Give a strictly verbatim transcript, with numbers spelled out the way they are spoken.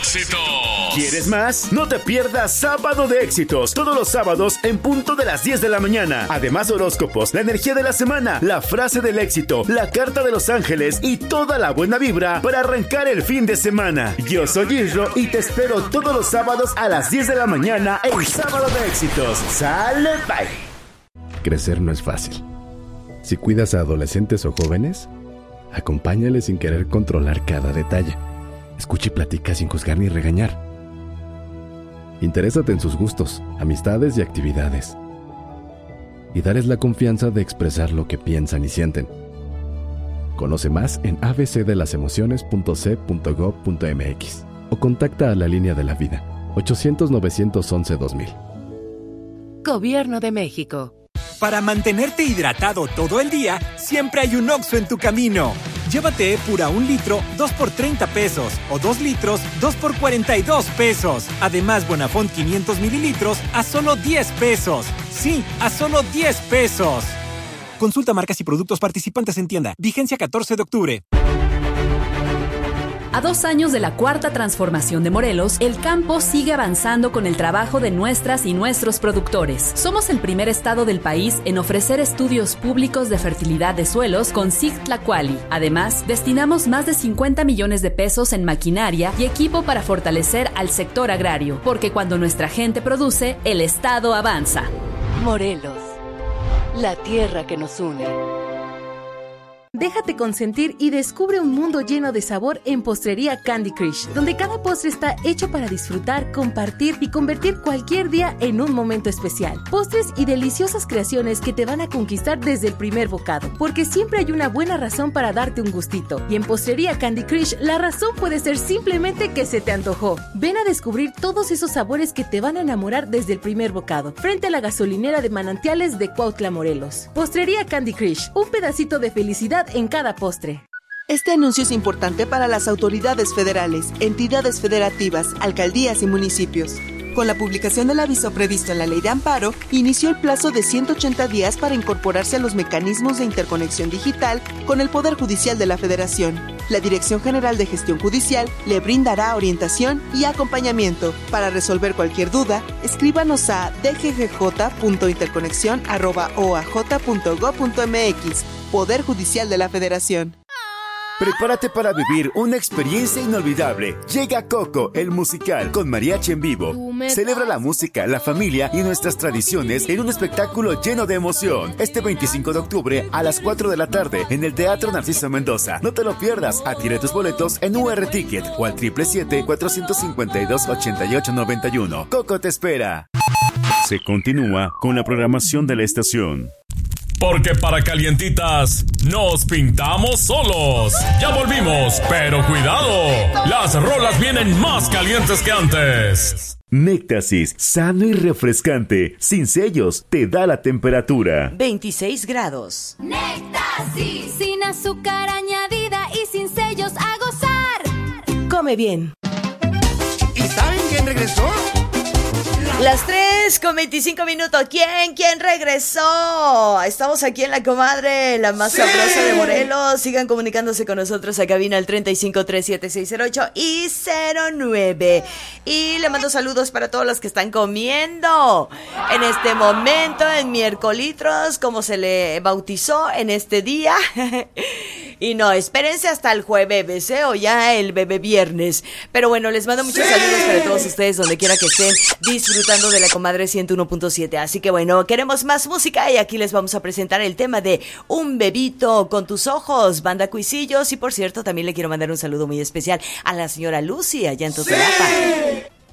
éxitos. ¿Quieres más? No te pierdas Sábado de Éxitos, todos los sábados en punto de las diez de la mañana. Además, horóscopos, la energía de la semana, la frase del éxito, la carta de los ángeles y toda la buena vibra para arrancar el fin de semana. Yo soy Isro y te espero todos los sábados a las diez de la mañana en Sábado de Éxitos. ¡Sale, bye! Crecer no es fácil. Si cuidas a adolescentes o jóvenes, acompáñales sin querer controlar cada detalle. Escucha y platica sin juzgar ni regañar. Interésate en sus gustos, amistades y actividades. Y dales la confianza de expresar lo que piensan y sienten. Conoce más en a b c de las emociones punto c punto gob punto m x o contacta a la línea de la vida ochocientos, novecientos once, dos mil. Gobierno de México. Para mantenerte hidratado todo el día, siempre hay un Oxxo en tu camino. Llévate Epura un litro, dos por treinta pesos. O dos litros, dos por cuarenta y dos pesos. Además, Bonafont quinientos mililitros a solo diez pesos. Sí, a solo diez pesos. Consulta marcas y productos participantes en tienda. Vigencia catorce de octubre. A dos años de la cuarta transformación de Morelos, el campo sigue avanzando con el trabajo de nuestras y nuestros productores. Somos el primer estado del país en ofrecer estudios públicos de fertilidad de suelos con S I G Tlacuali. Además, destinamos más de cincuenta millones de pesos en maquinaria y equipo para fortalecer al sector agrario, porque cuando nuestra gente produce, el estado avanza. Morelos, la tierra que nos une. Déjate consentir y descubre un mundo lleno de sabor en Postrería Candy Crush, donde cada postre está hecho para disfrutar, compartir y convertir cualquier día en un momento especial. Postres y deliciosas creaciones que te van a conquistar desde el primer bocado, porque siempre hay una buena razón para darte un gustito. Y en Postrería Candy Crush, la razón puede ser simplemente que se te antojó. Ven a descubrir todos esos sabores que te van a enamorar desde el primer bocado, frente a la gasolinera de Manantiales de Cuautla, Morelos. Postrería Candy Crush, un pedacito de felicidad en cada postre. Este anuncio es importante para las autoridades federales, entidades federativas, alcaldías y municipios. Con la publicación del aviso previsto en la Ley de Amparo, inició el plazo de ciento ochenta días para incorporarse a los mecanismos de interconexión digital con el Poder Judicial de la Federación. La Dirección General de Gestión Judicial le brindará orientación y acompañamiento. Para resolver cualquier duda, escríbanos a d g g j punto interconexión arroba o a j punto gob punto m x. Poder Judicial de la Federación. Prepárate para vivir una experiencia inolvidable. Llega Coco, el musical, con mariachi en vivo. Celebra la música, la familia y nuestras tradiciones en un espectáculo lleno de emoción. Este veinticinco de octubre a las cuatro de la tarde en el Teatro Narciso Mendoza. No te lo pierdas. Adquiere tus boletos en U R Ticket o al siete siete siete, cuatro cinco dos, ocho ocho nueve uno. Coco te espera. Se continúa con la programación de la estación. Porque para calientitas nos pintamos solos. Ya volvimos, pero cuidado, las rolas vienen más calientes que antes. Néctasis, sano y refrescante, sin sellos, te da la temperatura. veintiséis grados. Néctasis, sin azúcar añadida y sin sellos, a gozar. Come bien. ¿Y saben quién regresó? Las tres con veinticinco minutos. ¿Quién? ¿Quién regresó? Estamos aquí en La Comadre, la más ¡sí! sabrosa de Morelos. Sigan comunicándose con nosotros a cabina al treinta y cinco, treinta y siete, seiscientos ocho y cero nueve. Y le mando saludos para todos los que están comiendo en este momento, en miércolitros, como se le bautizó en este día. Y no, espérense hasta el jueves, ¿eh? O ya el bebé viernes. Pero bueno, les mando muchos ¡sí! saludos para todos ustedes, donde quiera que estén disfrutando de La Comadre ciento uno punto siete. Así que bueno, queremos más música y aquí les vamos a presentar el tema de Un Bebito con tus ojos, banda Cuisillos. Y por cierto, también le quiero mandar un saludo muy especial a la señora Lucy allá en Totorapa. ¡Sí!